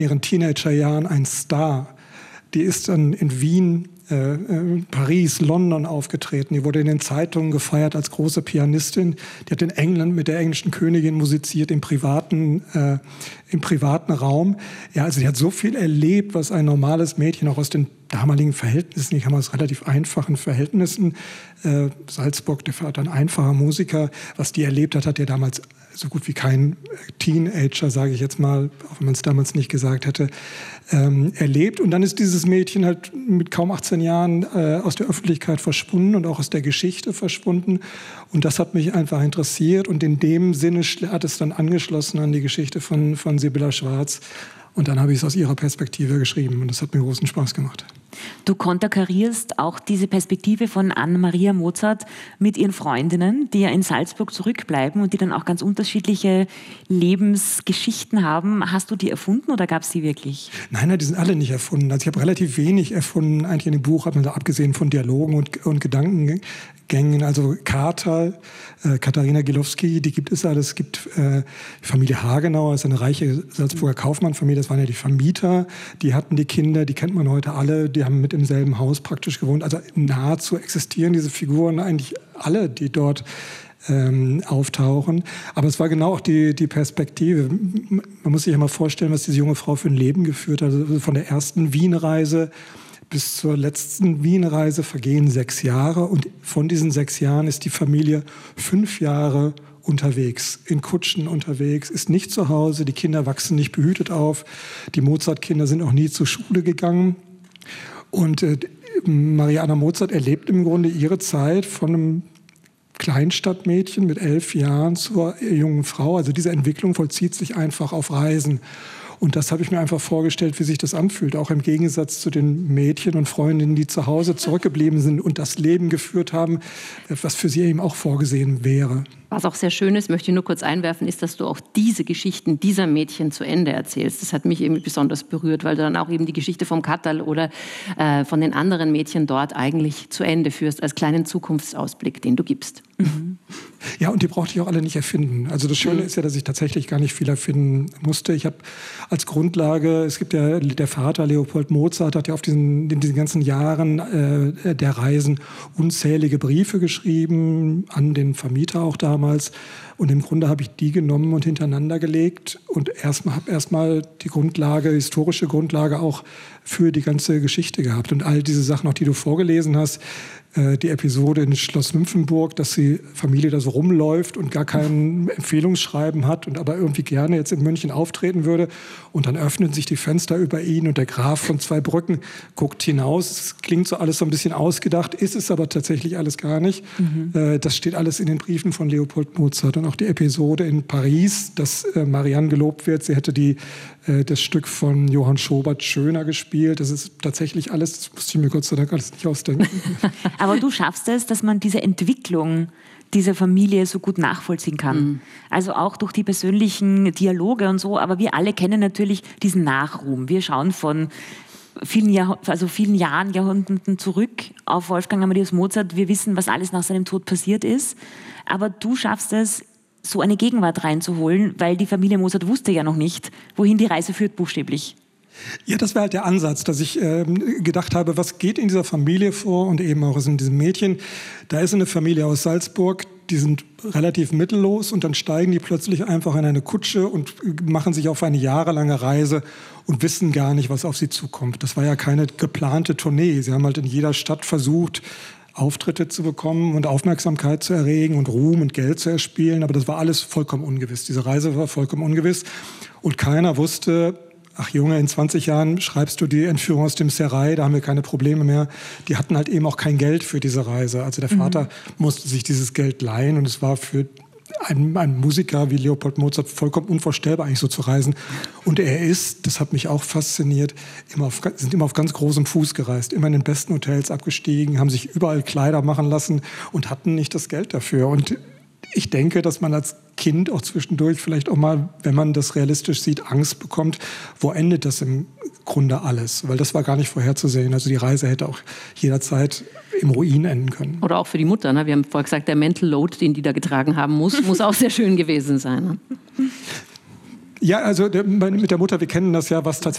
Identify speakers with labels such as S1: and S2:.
S1: ihren Teenagerjahren ein Star. Die ist dann in Wien, Paris, London aufgetreten. Die wurde in den Zeitungen gefeiert als große Pianistin. Die hat in England mit der englischen Königin musiziert im privaten Raum. Ja, also die hat so viel erlebt, was ein normales Mädchen auch aus den damaligen Verhältnissen, ich habe aus relativ einfachen Verhältnissen, Salzburg, der Vater, ein einfacher Musiker, was die erlebt hat, hat er damals so gut wie kein Teenager, sage ich jetzt mal, auch wenn man es damals nicht gesagt hätte, erlebt. Und dann ist dieses Mädchen halt mit kaum 18 Jahren aus der Öffentlichkeit verschwunden und auch aus der Geschichte verschwunden. Und das hat mich einfach interessiert. Und in dem Sinne hat es dann angeschlossen an die Geschichte von Sibylla Schwarz. Und dann habe ich es aus ihrer Perspektive geschrieben. Und das hat mir großen Spaß gemacht.
S2: Du konterkarierst auch diese Perspektive von Anna-Maria Mozart mit ihren Freundinnen, die ja in Salzburg zurückbleiben und die dann auch ganz unterschiedliche Lebensgeschichten haben. Hast du die erfunden oder gab es die wirklich?
S1: Nein, die sind alle nicht erfunden. Also ich habe relativ wenig erfunden, eigentlich in dem Buch, abgesehen von Dialogen und Gedankengängen. Also Kartal, Katharina Gilowski, die gibt es alles. Es gibt die Familie Hagenauer, das ist eine reiche Salzburger Kaufmannfamilie, das waren ja die Vermieter. Die hatten die Kinder, die kennt man heute alle. Die haben mit im selben Haus praktisch gewohnt. Also nahezu existieren diese Figuren eigentlich alle, die dort auftauchen. Aber es war genau auch die Perspektive. Man muss sich ja mal vorstellen, was diese junge Frau für ein Leben geführt hat. Also von der ersten Wien-Reise bis zur letzten Wien-Reise vergehen 6 Jahre. Und von diesen 6 Jahren ist die Familie 5 Jahre unterwegs, in Kutschen unterwegs, ist nicht zu Hause. Die Kinder wachsen nicht behütet auf. Die Mozart-Kinder sind auch nie zur Schule gegangen. Und Maria Anna Mozart erlebt im Grunde ihre Zeit von einem Kleinstadtmädchen mit 11 Jahren zur jungen Frau. Also diese Entwicklung vollzieht sich einfach auf Reisen. Und das habe ich mir einfach vorgestellt, wie sich das anfühlt. Auch im Gegensatz zu den Mädchen und Freundinnen, die zu Hause zurückgeblieben sind und das Leben geführt haben, was für sie eben auch vorgesehen wäre.
S3: Was auch sehr schön ist, möchte ich nur kurz einwerfen, ist, dass du auch diese Geschichten dieser Mädchen zu Ende erzählst. Das hat mich eben besonders berührt, weil du dann auch eben die Geschichte vom Kattal oder von den anderen Mädchen dort eigentlich zu Ende führst, als kleinen Zukunftsausblick, den du gibst.
S2: Mhm.
S1: Ja, und die brauchte ich auch alle nicht erfinden. Also das Schöne ist ja, dass ich tatsächlich gar nicht viel erfinden musste. Ich habe als Grundlage, es gibt ja, der Vater Leopold Mozart hat ja in diesen ganzen Jahren der Reisen unzählige Briefe geschrieben, an den Vermieter auch damals. Und im Grunde habe ich die genommen und hintereinander gelegt und habe erstmal die historische Grundlage auch für die ganze Geschichte gehabt. Und all diese Sachen, auch die du vorgelesen hast, die Episode in Schloss Nymphenburg, dass die Familie da so rumläuft und gar kein Empfehlungsschreiben hat und aber irgendwie gerne jetzt in München auftreten würde. Und dann öffnen sich die Fenster über ihn und der Graf von Zweibrücken guckt hinaus. Es klingt so alles so ein bisschen ausgedacht, ist es aber tatsächlich alles gar nicht. Das steht alles in den Briefen von Leopold Mozart. Und auch die Episode in Paris, dass Marianne gelobt wird, sie hätte das Stück von Johann Schobert schöner gespielt. Das ist tatsächlich alles, das musste ich mir Gott sei Dank alles nicht ausdenken.
S2: Aber du schaffst es, dass man diese Entwicklung dieser Familie so gut nachvollziehen kann. Mhm. Also auch durch die persönlichen Dialoge und so. Aber wir alle kennen natürlich diesen Nachruhm. Wir schauen von vielen Jahren, Jahrhunderten zurück auf Wolfgang Amadeus Mozart. Wir wissen, was alles nach seinem Tod passiert ist. Aber du schaffst es, so eine Gegenwart reinzuholen, weil die Familie Mozart wusste ja noch nicht, wohin die Reise führt, buchstäblich.
S1: Ja, das war halt der Ansatz, dass ich gedacht habe, was geht in dieser Familie vor und eben auch in diesem Mädchen. Da ist eine Familie aus Salzburg, die sind relativ mittellos und dann steigen die plötzlich einfach in eine Kutsche und machen sich auf eine jahrelange Reise und wissen gar nicht, was auf sie zukommt. Das war ja keine geplante Tournee. Sie haben halt in jeder Stadt versucht, Auftritte zu bekommen und Aufmerksamkeit zu erregen und Ruhm und Geld zu erspielen. Aber das war alles vollkommen ungewiss. Diese Reise war vollkommen ungewiss. Und keiner wusste, ach Junge, in 20 Jahren schreibst du die Entführung aus dem Serail, da haben wir keine Probleme mehr. Die hatten halt eben auch kein Geld für diese Reise. Also der Vater musste sich dieses Geld leihen und es war für ein Musiker wie Leopold Mozart vollkommen unvorstellbar, eigentlich so zu reisen. Und er ist, das hat mich auch fasziniert, sind immer auf ganz großem Fuß gereist, immer in den besten Hotels abgestiegen, haben sich überall Kleider machen lassen und hatten nicht das Geld dafür. Und ich denke, dass man als Kind auch zwischendurch vielleicht auch mal, wenn man das realistisch sieht, Angst bekommt, wo endet das im Grunde alles? Weil das war gar nicht vorherzusehen. Also die Reise hätte auch jederzeit im Ruin enden können.
S3: Oder auch für die Mutter. Ne? Wir haben vorher gesagt, der Mental Load, den die da getragen haben muss auch sehr schön gewesen sein. Ne?
S1: Ja, also mit der Mutter, wir kennen das ja, was tatsächlich